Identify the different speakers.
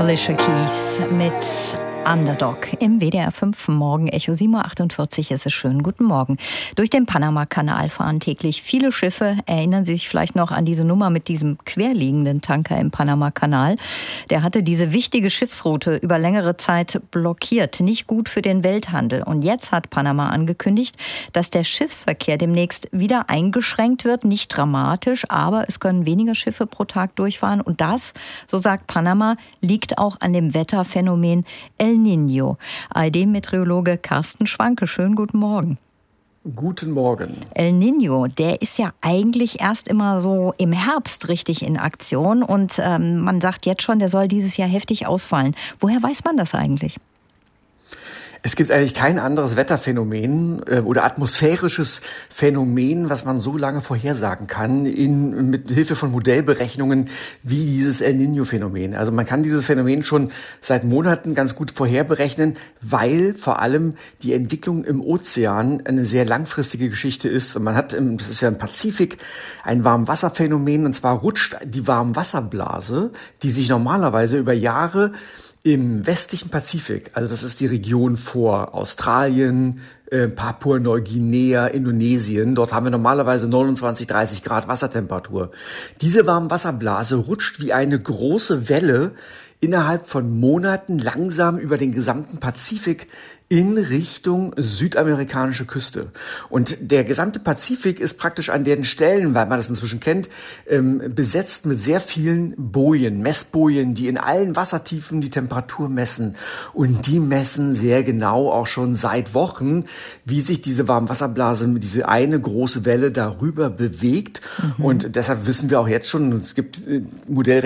Speaker 1: Alicia Keys mit Underdog im WDR 5 Morgen Echo 7.48 Uhr. Es ist schön. Guten Morgen. Durch den Panama-Kanal fahren täglich viele Schiffe. Erinnern Sie sich vielleicht noch an diese Nummer mit diesem querliegenden Tanker im Panama-Kanal? Der hatte diese wichtige Schiffsroute über längere Zeit blockiert. Nicht gut für den Welthandel. Und jetzt hat Panama angekündigt, dass der Schiffsverkehr demnächst wieder eingeschränkt wird. Nicht dramatisch, aber es können weniger Schiffe pro Tag durchfahren. Und das, so sagt Panama, liegt auch an dem Wetterphänomen El Niño. ARD-Meteorologe Carsten Schwanke, schönen guten Morgen.
Speaker 2: Guten Morgen.
Speaker 1: El Niño, der ist ja eigentlich erst immer so im Herbst richtig in Aktion und man sagt jetzt schon, der soll dieses Jahr heftig ausfallen. Woher weiß man das eigentlich?
Speaker 2: Es gibt eigentlich kein anderes Wetterphänomen oder atmosphärisches Phänomen, was man so lange vorhersagen kann, mit Hilfe von Modellberechnungen wie dieses El Niño-Phänomen. Also man kann dieses Phänomen schon seit Monaten ganz gut vorherberechnen, weil vor allem die Entwicklung im Ozean eine sehr langfristige Geschichte ist. Und man hat, das ist ja im Pazifik, ein Warmwasserphänomen, und zwar rutscht die Warmwasserblase, die sich normalerweise über Jahre im westlichen Pazifik, also das ist die Region vor Australien, Papua-Neuguinea, Indonesien, dort haben wir normalerweise 29, 30 Grad Wassertemperatur. Diese Warmwasserblase rutscht wie eine große Welle innerhalb von Monaten langsam über den gesamten Pazifik in Richtung südamerikanische Küste. Und der gesamte Pazifik ist praktisch an den Stellen, weil man das inzwischen kennt, besetzt mit sehr vielen Bojen, Messbojen, die in allen Wassertiefen die Temperatur messen. Und die messen sehr genau auch schon seit Wochen, wie sich diese Warmwasserblase, diese eine große Welle darüber bewegt. Und deshalb wissen wir auch jetzt schon, es gibt Modellrechnungen,